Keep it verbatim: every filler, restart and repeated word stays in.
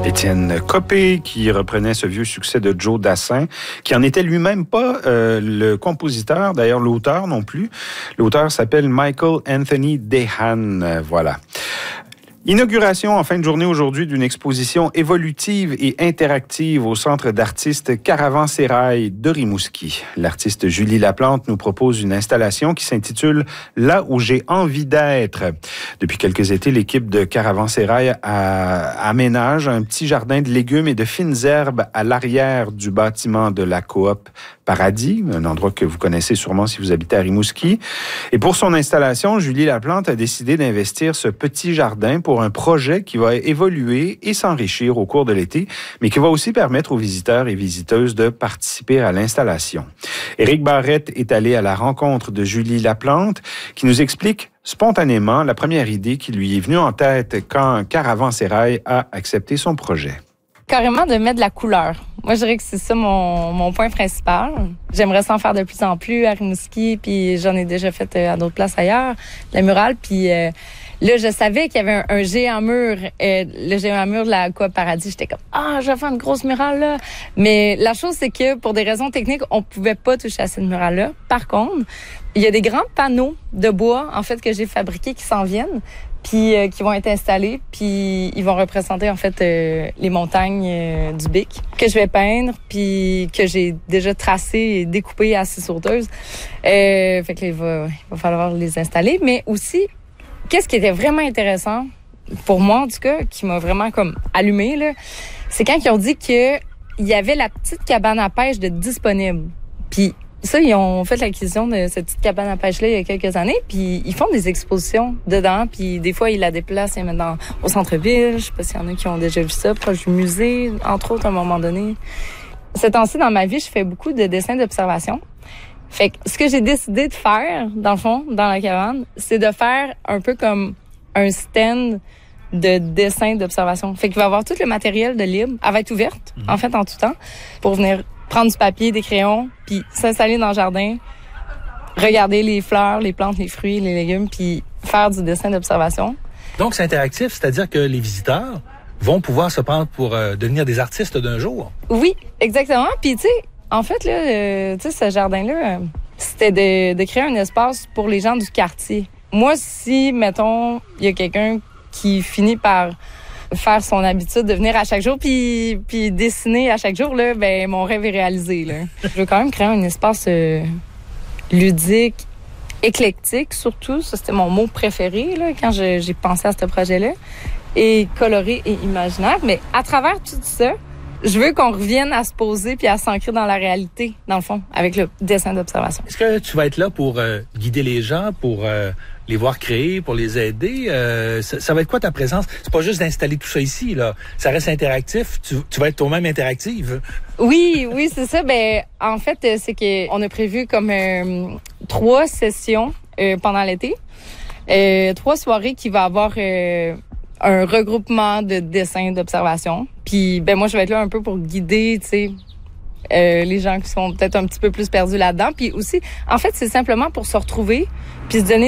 Étienne Copé, qui reprenait ce vieux succès de Joe Dassin, qui en était lui-même pas euh, le compositeur, d'ailleurs l'auteur non plus. L'auteur s'appelle Michael Anthony Dehan, euh, voilà. Inauguration en fin de journée aujourd'hui d'une exposition évolutive et interactive au Centre d'artistes Caravansérail de Rimouski. L'artiste Julie Laplante nous propose une installation qui s'intitule « Là où j'ai envie d'être ». Depuis quelques étés, l'équipe de Caravansérail aménage un petit jardin de légumes et de fines herbes à l'arrière du bâtiment de la coop Paradis, un endroit que vous connaissez sûrement si vous habitez à Rimouski. Et pour son installation, Julie Laplante a décidé d'investir ce petit jardin pour un projet qui va évoluer et s'enrichir au cours de l'été, mais qui va aussi permettre aux visiteurs et visiteuses de participer à l'installation. Éric Barrette est allé à la rencontre de Julie Laplante, qui nous explique spontanément la première idée qui lui est venue en tête quand Caravansérail a accepté son projet. Carrément de mettre de la couleur. Moi, je dirais que c'est ça mon, mon point principal. J'aimerais s'en faire de plus en plus à Rimouski, puis j'en ai déjà fait à d'autres places ailleurs, la murale. Puis euh, là, je savais qu'il y avait un, un géant mur, euh, le géant mur de la coop Paradis. J'étais comme, ah, je vais faire une grosse murale là. Mais la chose, c'est que pour des raisons techniques, on pouvait pas toucher à cette murale-là. Par contre, il y a des grands panneaux de bois, en fait, que j'ai fabriqués qui s'en viennent, puis euh, qui vont être installés, puis ils vont représenter en fait euh, les montagnes euh, du Bic que je vais peindre, puis que j'ai déjà tracé et découpé à scie sauteuse. Euh, fait que là, il va, il va falloir les installer, mais aussi qu'est-ce qui était vraiment intéressant pour moi en tout cas, qui m'a vraiment comme allumé là, c'est quand ils ont dit que il y avait la petite cabane à pêche de disponible. Puis ça, ils ont fait l'acquisition de cette petite cabane à pêche-là il y a quelques années, puis ils font des expositions dedans, puis des fois, ils la déplacent ils mettent dans, au centre-ville. Je sais pas s'il y en a qui ont déjà vu ça, proche du musée, entre autres, à un moment donné. Ce temps-ci, dans ma vie, je fais beaucoup de dessins d'observation. Fait que ce que j'ai décidé de faire, dans le fond, dans la cabane, c'est de faire un peu comme un stand de dessins d'observation. Fait qu'il va y avoir tout le matériel de libre. Elle va être ouverte, mmh. en fait, en tout temps, pour venir prendre du papier, des crayons, puis s'installer dans le jardin, regarder les fleurs, les plantes, les fruits, les légumes, puis faire du dessin d'observation. Donc, c'est interactif, c'est-à-dire que les visiteurs vont pouvoir se prendre pour euh, devenir des artistes d'un jour. Oui, exactement. Puis, tu sais, en fait, là, euh, tu sais, ce jardin-là, euh, c'était de, de créer un espace pour les gens du quartier. Moi, si, mettons, il y a quelqu'un qui finit par faire son habitude de venir à chaque jour puis puis dessiner à chaque jour là, ben mon rêve est réalisé là. Je veux quand même créer un espace euh, ludique, éclectique surtout, ça c'était mon mot préféré là quand je, j'ai pensé à ce projet-là, et coloré et imaginaire, mais à travers tout ça, je veux qu'on revienne à se poser puis à s'ancrer dans la réalité, dans le fond, avec le dessin d'observation. Est-ce que tu vas être là pour euh, guider les gens, pour euh, les voir créer, pour les aider? Euh, ça, ça va être quoi ta présence? C'est pas juste d'installer tout ça ici, là. Ça reste interactif. Tu, tu vas être toi-même interactive. Oui, oui, c'est ça. Ben, en fait, c'est que on a prévu comme euh, trois sessions euh, pendant l'été. Euh, trois soirées qui va avoir euh, un regroupement de dessins d'observation. Puis, ben moi, je vais être là un peu pour guider, tu sais, euh, les gens qui sont peut-être un petit peu plus perdus là-dedans. Puis aussi, en fait, c'est simplement pour se retrouver puis se donner